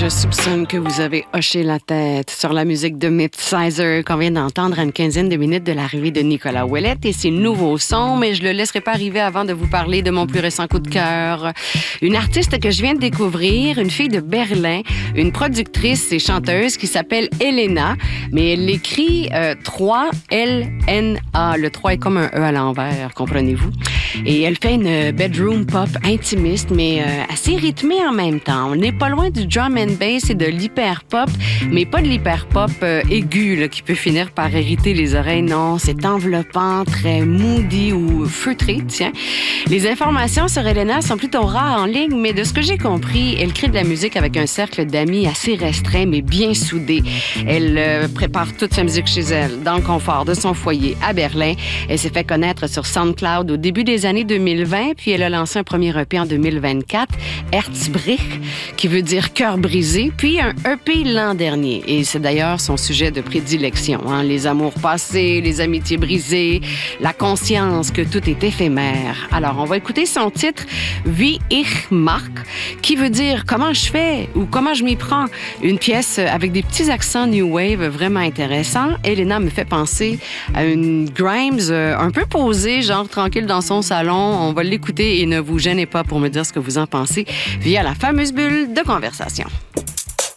Je soupçonne que vous avez hoché la tête sur la musique de Midsizer qu'on vient d'entendre à une quinzaine de minutes de l'arrivée de Nicolas Ouellette et ses nouveaux sons, mais je le laisserai pas arriver avant de vous parler de mon plus récent coup de cœur. Une artiste que je viens de découvrir, une fille de Berlin, une productrice et chanteuse qui s'appelle Elena, mais elle l'écrit 3-L-N-A. Le 3 est comme un E à l'envers, comprenez-vous? Et elle fait une bedroom pop intimiste, mais assez rythmée en même temps. On n'est pas loin du drum and bass et de l'hyper-pop, mais pas de l'hyper-pop aigu là, qui peut finir par irriter les oreilles. Non, c'est enveloppant, très moody ou feutré, tiens. Les informations sur Elena sont plutôt rares en ligne, mais de ce que j'ai compris, elle crée de la musique avec un cercle d'amis assez restreint, mais bien soudé. Elle prépare toute sa musique chez elle, dans le confort de son foyer à Berlin. Elle s'est fait connaître sur SoundCloud au début des années 2020, puis elle a lancé un premier EP en 2024, Herzbrich, qui veut dire cœur brisé, puis un EP l'an dernier. Et c'est d'ailleurs son sujet de prédilection, hein? Les amours passés, les amitiés brisées, la conscience que tout est éphémère. Alors, on va écouter son titre, Wie ich mag, qui veut dire comment je fais ou comment je m'y prends. Une pièce avec des petits accents new wave vraiment intéressants. Elena me fait penser à une Grimes un peu posée, genre tranquille dans son salon. On va l'écouter et ne vous gênez pas pour me dire ce que vous en pensez via la fameuse bulle de conversation.